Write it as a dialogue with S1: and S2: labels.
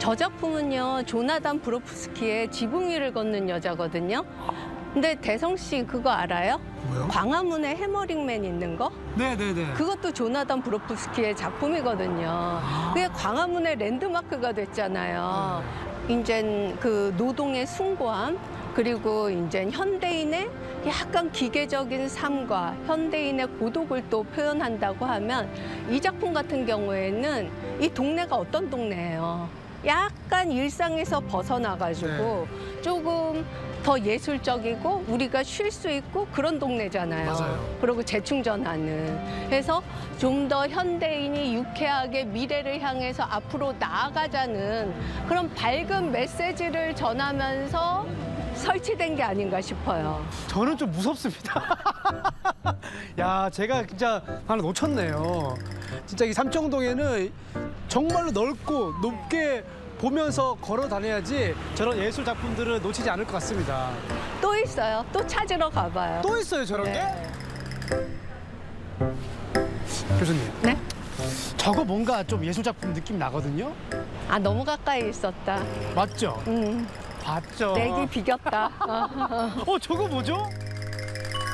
S1: 저 작품은요, 조나단 브로프스키의 지붕 위를 걷는 여자거든요. 근데 대성 씨 그거 알아요?
S2: 뭐요?
S1: 광화문에 해머링맨 있는 거?
S2: 네네네.
S1: 그것도 조나단 브로프스키의 작품이거든요. 그게 광화문의 랜드마크가 됐잖아요. 이젠 그 노동의 숭고함, 그리고 이제 현대인의 약간 기계적인 삶과 현대인의 고독을 또 표현한다고 하면 이 작품 같은 경우에는 이 동네가 어떤 동네예요? 약간 일상에서 벗어나가지고 조금 더 예술적이고 우리가 쉴 수 있고 그런 동네잖아요.
S2: 맞아요.
S1: 그리고 재충전하는. 그래서 좀 더 현대인이 유쾌하게 미래를 향해서 앞으로 나아가자는 그런 밝은 메시지를 전하면서 설치된 게 아닌가 싶어요.
S2: 저는 좀 무섭습니다. 야, 제가 진짜 하나 놓쳤네요. 진짜 이 삼청동에는 정말로 넓고 높게 보면서 걸어 다녀야지 저런 예술 작품들은 놓치지 않을 것 같습니다.
S1: 또 있어요. 또 찾으러 가봐요.
S2: 또 있어요, 저런 게? 교수님.
S1: 네?
S2: 저거 뭔가 좀 예술 작품 느낌 나거든요?
S1: 아, 너무 가까이 있었다.
S2: 맞죠? 봤죠?
S1: 내기 비겼다.
S2: 저거 뭐죠?